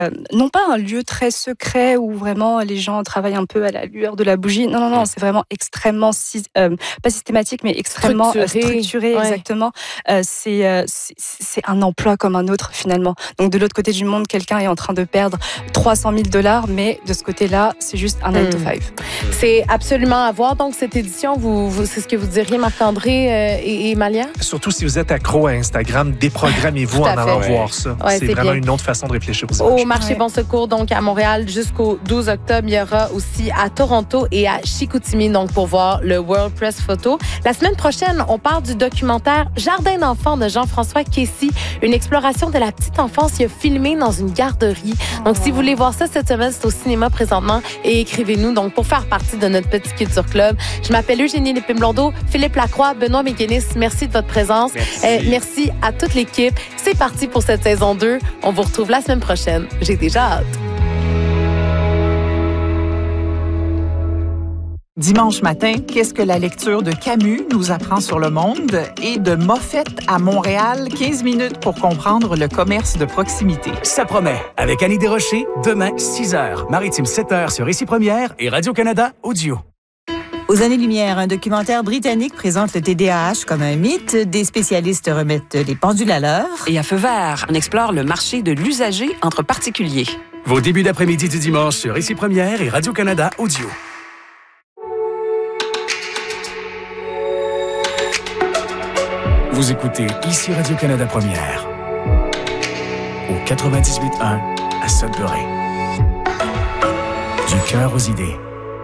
non pas un lieu très secret où vraiment les gens travaillent un peu à la lueur de la bougie. Non, c'est vraiment extrêmement, pas systématique, mais extrêmement structuré, ouais. Exactement. C'est un emploi comme un autre finalement. Donc de l'autre côté du monde, quelqu'un est en train de perdre $300,000, mais de ce côté-là, c'est juste un 9 to 5. C'est absolument à voir. Donc cette édition, c'est ce que vous diriez, Marc-André et Malia? Surtout si vous êtes accro à Instagram, déprogrammez-vous en allant voir ça. Ouais, c'est vraiment une autre façon de réfléchir aux images. Au marché Bon Secours, donc à Montréal, jusqu'au 12 octobre, il y aura aussi à Toronto et à Chicoutimi, donc pour voir le World Press Photo. La semaine prochaine, on parle du documentaire Jardin d'enfants de Jean-François Casey, une exploration de la petite enfance. Il a filmé dans une garderie. Donc, si vous voulez voir ça cette semaine, c'est au cinéma présentement et écrivez-nous donc pour faire partie de notre petit Culture Club. Je m'appelle Eugénie Lépine-Blondeau, Philippe Lacroix, Benoît Méguénis. Merci de votre présence. Merci à toute l'équipe. C'est parti pour cette saison 2. On vous retrouve la semaine prochaine. J'ai déjà hâte. Dimanche matin, qu'est-ce que la lecture de Camus nous apprend sur le monde? Et de Moffett à Montréal, 15 minutes pour comprendre le commerce de proximité. Ça promet. Avec Annie Desrochers, demain, 6h. Maritime, 7h sur Ici Première et Radio-Canada Audio. Aux années-lumière, un documentaire britannique présente le TDAH comme un mythe. Des spécialistes remettent les pendules à l'heure. Et à Feu vert, on explore le marché de l'usager entre particuliers. Vos débuts d'après-midi du dimanche sur Ici Première et Radio-Canada Audio. Vous écoutez Ici Radio-Canada Première au 98.1 à Sudbury. Du cœur aux idées.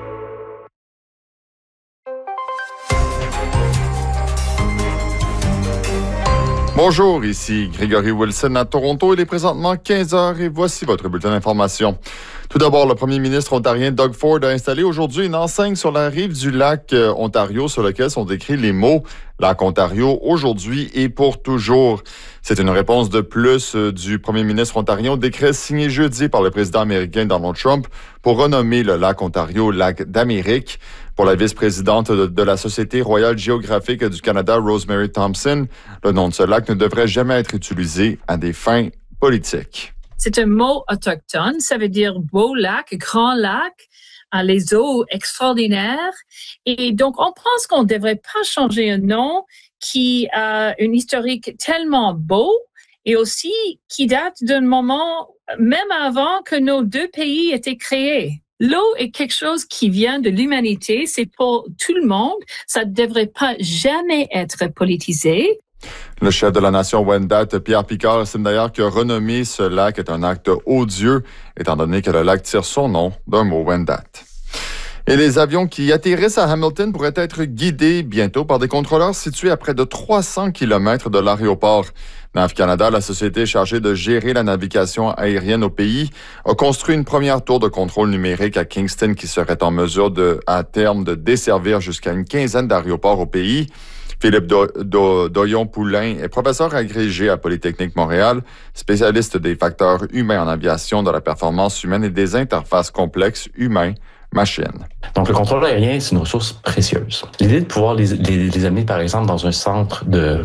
Bonjour, ici Grégory Wilson à Toronto. Il est présentement 15h et voici votre bulletin d'information. Tout d'abord, le premier ministre ontarien Doug Ford a installé aujourd'hui une enseigne sur la rive du lac Ontario sur lequel sont écrits les mots « Lac Ontario, aujourd'hui et pour toujours ». C'est une réponse de plus du premier ministre ontarien au décret signé jeudi par le président américain Donald Trump pour renommer le lac Ontario lac d'Amérique. Pour la vice-présidente de la Société royale géographique du Canada, Rosemary Thompson, le nom de ce lac ne devrait jamais être utilisé à des fins politiques. C'est un mot autochtone, ça veut dire beau lac, grand lac, les eaux extraordinaires. Et donc, on pense qu'on ne devrait pas changer un nom qui a une historique tellement beau et aussi qui date d'un moment même avant que nos deux pays étaient créés. L'eau est quelque chose qui vient de l'humanité, c'est pour tout le monde, ça ne devrait pas jamais être politisé. Le chef de la nation Wendat, Pierre Picard, estime d'ailleurs que renommer ce lac est un acte odieux, étant donné que le lac tire son nom d'un mot Wendat. Et les avions qui atterrissent à Hamilton pourraient être guidés bientôt par des contrôleurs situés à près de 300 km de l'aéroport. NAV Canada, la société chargée de gérer la navigation aérienne au pays, a construit une première tour de contrôle numérique à Kingston qui serait en mesure à terme de desservir jusqu'à une quinzaine d'aéroports au pays. Philippe Doyon-Poulain est professeur agrégé à Polytechnique Montréal, spécialiste des facteurs humains en aviation, de la performance humaine et des interfaces complexes humains-machines. Donc, le contrôle aérien, c'est une ressource précieuse. L'idée de pouvoir les amener, par exemple, dans un centre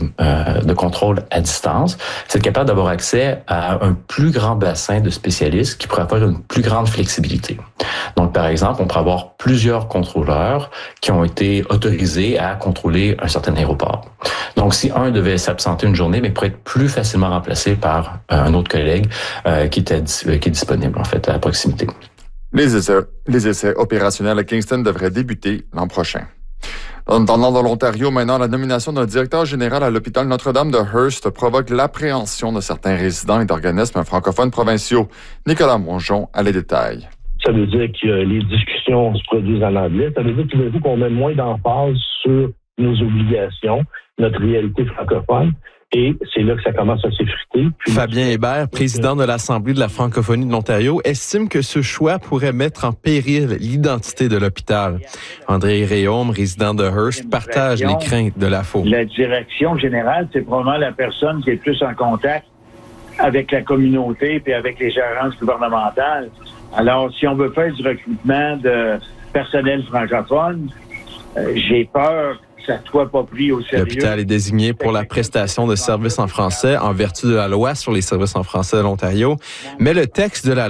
de contrôle à distance, c'est d'être capable d'avoir accès à un plus grand bassin de spécialistes qui pourraient avoir une plus grande flexibilité. Donc, par exemple, on pourrait avoir plusieurs contrôleurs qui ont été autorisés à contrôler un certain aéroport. Donc, si un devait s'absenter une journée, mais pourrait être plus facilement remplacé par un autre collègue qui est disponible, en fait, à proximité. Les essais opérationnels à Kingston devraient débuter l'an prochain. Dans le nord de l'Ontario, maintenant, la nomination d'un directeur général à l'hôpital Notre-Dame de Hearst provoque l'appréhension de certains résidents et d'organismes francophones provinciaux. Nicolas Mongeon a les détails. Ça veut dire que les discussions se produisent en anglais. Ça veut dire tout d'un coup qu'on met moins d'emphase sur nos obligations, notre réalité francophone. Et c'est là que ça commence à s'effriter. Fabien Hébert, président de l'Assemblée de la francophonie de l'Ontario, estime que ce choix pourrait mettre en péril l'identité de l'hôpital. André Réaume, résident de Hearst, partage les craintes de la FO. La direction générale, c'est probablement la personne qui est plus en contact avec la communauté et avec les gérances gouvernementales. Alors, si on veut faire du recrutement de personnel francophone, j'ai peur que ça ne soit pas pris au sérieux. L'hôpital est désigné pour la prestation de services en français en vertu de la loi sur les services en français de l'Ontario, mais le texte de la